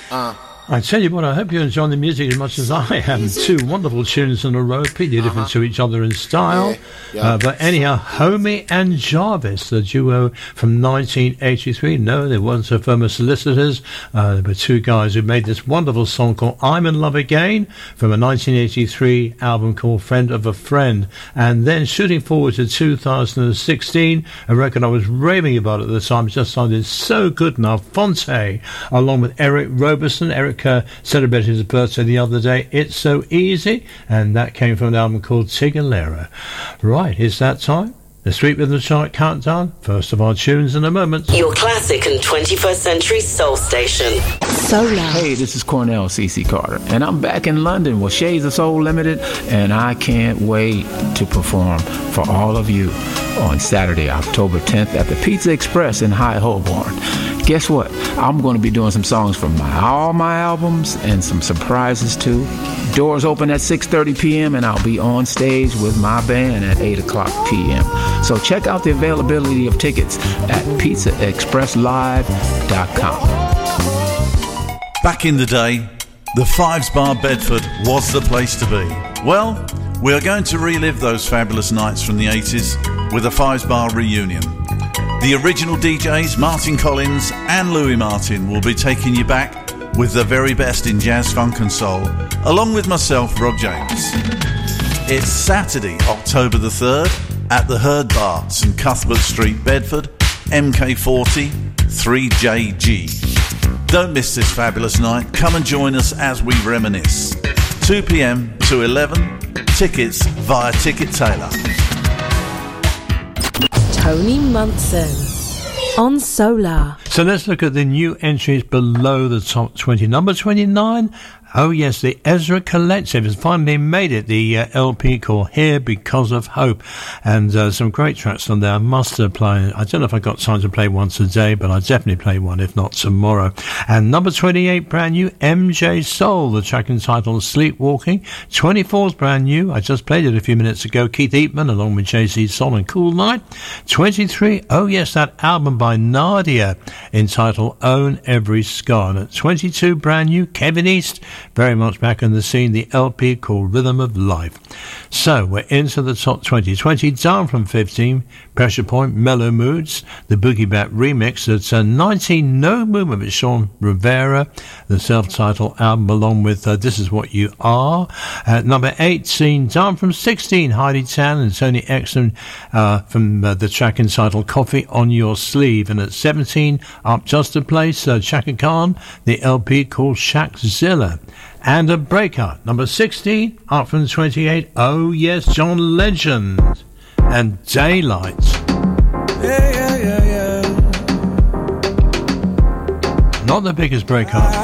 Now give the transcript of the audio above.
I tell you what, I hope you're enjoying the music as much as I am. Two wonderful tunes in a row, completely different to each other in style. But anyhow, Homie and Jarvis, the duo from 1983. No, they weren't so famous solicitors. There were two guys who made this wonderful song called I'm in Love Again from a 1983 album called Friend of a Friend. And then shooting forward to 2016, a record I was raving about at the time, just sounded so good now. Fonte, along with Eric Roberson. Eric celebrated his birthday the other day. It's So Easy, and that came from an album called Tigalera. Right, it's that time. The Sweet Rhythm Chart Countdown. First of our tunes in a moment. Your classic and 21st century soul station. Solar. Hey, this is Cornell CC Carter, and I'm back in London with Shades of Soul Limited, and I can't wait to perform for all of you on Saturday, October 10th at the Pizza Express in High Holborn. Guess what? I'm going to be doing some songs from all my albums and some surprises too. Doors open at 6:30 p.m. and I'll be on stage with my band at 8 o'clock p.m. So check out the availability of tickets at pizzaexpresslive.com. Back in the day, the Fives Bar Bedford was the place to be. Well, we are going to relive those fabulous nights from the 80s with a Fives Bar reunion. The original DJs, Martin Collins and Louis Martin, will be taking you back with the very best in jazz, funk and soul, along with myself, Rob James. It's Saturday, October the 3rd, at the Herd Bar, St Cuthbert Street, Bedford, MK40 3JG. Don't miss this fabulous night. Come and join us as we reminisce. 2 p.m. to 11, tickets via Ticket Tailor. Tony Munson on Solar. So let's look at the new entries below the top 20. Number 29. Oh yes, the Ezra Collective has finally made it. The LP called Here Because of Hope, and some great tracks on there. I must play. I don't know if I got time to play one today, but I'll definitely play one if not tomorrow. And number 28, brand new, MJ Soul, the track entitled Sleepwalking. 24 is brand new. I just played it a few minutes ago. Keith Eatman along with JC Soul and Cool Night. 23, oh yes, that album by Nadia entitled Own Every Scar. And at 22, brand new, Kevin East. Very much back in the scene, the LP called Rhythm of Life. So we're into the top 20. 20 down from 15, Pressure Point, Mellow Moods, the Boogie Bat remix. At 19, No Movement with Sean Rivera, the self-titled album along with This Is What You Are. At number 18, down from 16, Heidi Tan and Tony Exton from the track entitled Coffee on Your Sleeve. And at 17, up just a place, Chaka Khan, the LP called Shackzilla. And a breaker, number 16, up from 28, oh yes, John Legend and Daylight. Not the biggest breakup.